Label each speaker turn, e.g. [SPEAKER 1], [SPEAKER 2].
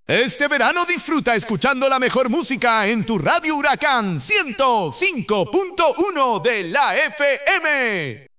[SPEAKER 1] Este verano disfruta escuchando la mejor música en tu Radio Huracán 105.1 de la FM.